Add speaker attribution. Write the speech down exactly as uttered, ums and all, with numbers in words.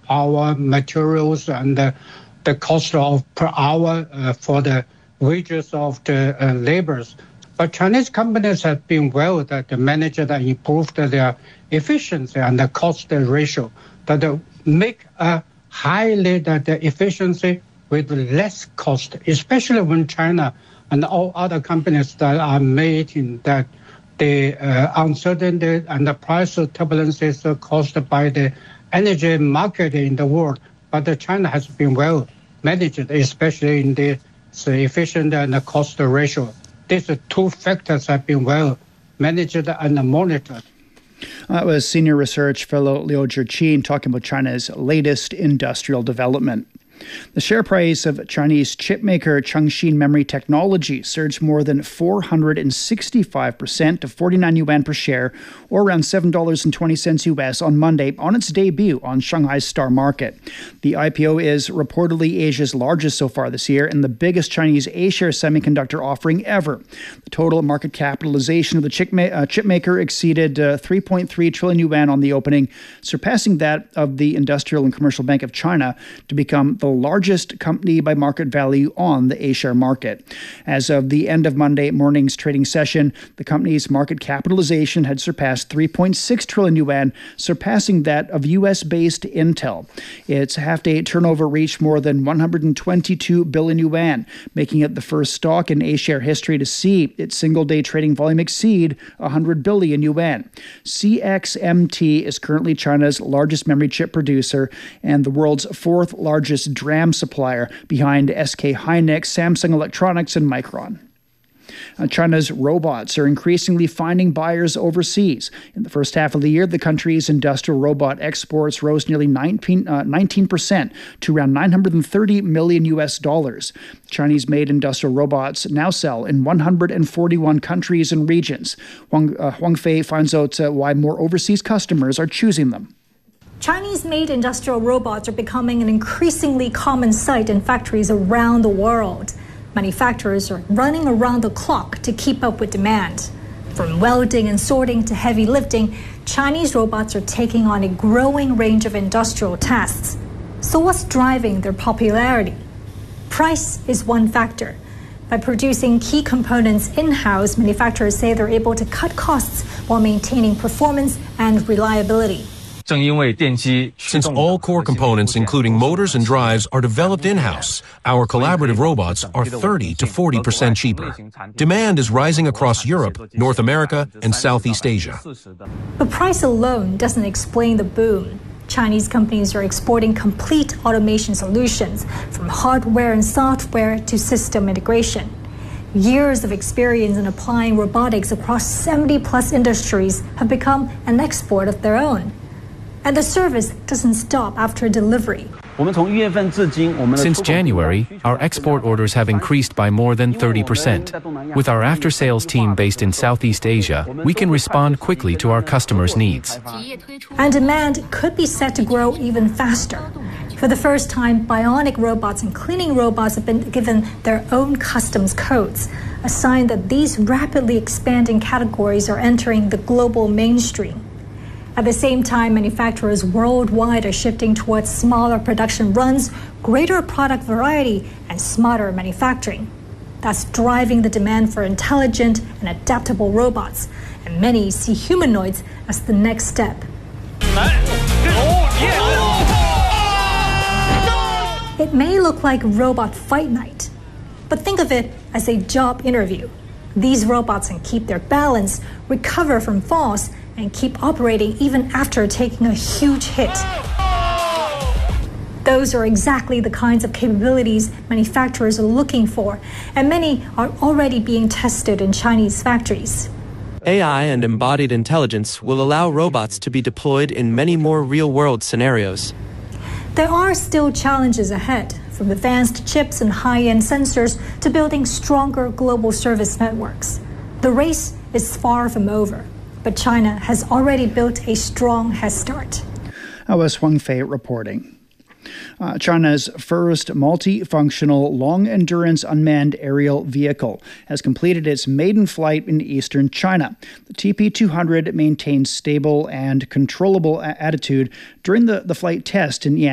Speaker 1: power, materials, and the, the cost of per hour uh, for the wages of the uh, laborers. But Chinese companies have been well that managed and improved their efficiency and the cost ratio that make a highly that the efficiency with less cost, especially when China and all other companies that are made in that the uh, uncertainty and the price turbulences caused by the energy market in the world. But uh, China has been well managed, especially in the so efficient and the cost ratio. These two factors have been well managed and monitored.
Speaker 2: That was Senior Research Fellow Liu Zhiqin talking about China's latest industrial development. The share price of Chinese chipmaker Chengxin Memory Technology surged more than four hundred sixty-five percent to forty-nine yuan per share, or around seven dollars and twenty cents U S on Monday on its debut on Shanghai's Star Market. The I P O is reportedly Asia's largest so far this year and the biggest Chinese A-share semiconductor offering ever. The total market capitalization of the chip, ma- uh, chip maker exceeded uh, three point three trillion yuan on the opening, surpassing that of the Industrial and Commercial Bank of China to become the largest company by market value on the A-share market. As of the end of Monday morning's trading session, the company's market capitalization had surpassed three point six trillion yuan, surpassing that of U S-based Intel. Its half-day turnover reached more than one hundred twenty-two billion yuan, making it the first stock in A-share history to see its single-day trading volume exceed one hundred billion yuan. C X M T is currently China's largest memory chip producer and the world's fourth largest DRAM supplier behind S K Hynix, Samsung Electronics, and Micron. Uh, China's robots are increasingly finding buyers overseas. In the first half of the year, the country's industrial robot exports rose nearly nineteen percent to around nine hundred thirty million U S dollars. Chinese-made industrial robots now sell in one hundred forty-one countries and regions. Huang, uh, Huang Fei finds out uh, why more overseas customers are choosing them.
Speaker 3: Chinese-made industrial robots are becoming an increasingly common sight in factories around the world. Manufacturers are running around the clock to keep up with demand. From welding and sorting to heavy lifting, Chinese robots are taking on a growing range of industrial tasks. So what's driving their popularity? Price is one factor. By producing key components in-house, manufacturers say they're able to cut costs while maintaining performance and reliability.
Speaker 4: Since all core components, including motors and drives, are developed in-house, our collaborative robots are thirty to forty percent cheaper. Demand is rising across Europe, North America, and Southeast Asia.
Speaker 3: But price alone doesn't explain the boom. Chinese companies are exporting complete automation solutions, from hardware and software to system integration. Years of experience in applying robotics across seventy plus industries have become an export of their own. And the service doesn't stop after delivery.
Speaker 5: Since January, our export orders have increased by more than thirty percent. With our after-sales team based in Southeast Asia, we can respond quickly to our customers' needs.
Speaker 3: And demand could be set to grow even faster. For the first time, bionic robots and cleaning robots have been given their own customs codes, a sign that these rapidly expanding categories are entering the global mainstream. At the same time, manufacturers worldwide are shifting towards smaller production runs, greater product variety, and smarter manufacturing. That's driving the demand for intelligent and adaptable robots, and many see humanoids as the next step. It may look like robot fight night, but think of it as a job interview. These robots can keep their balance, recover from falls, and keep operating even after taking a huge hit. Those are exactly the kinds of capabilities manufacturers are looking for, and many are already being tested in Chinese factories.
Speaker 6: A I and embodied intelligence will allow robots to be deployed in many more real-world scenarios.
Speaker 3: There are still challenges ahead, from advanced chips and high-end sensors to building stronger global service networks. The race is far from over, but China has already built a strong head start.
Speaker 2: That was Huang Fei reporting. Uh, China's first multifunctional long-endurance unmanned aerial vehicle has completed its maiden flight in eastern China. The T P two hundred maintained stable and controllable a- attitude during the, the flight test in Yan.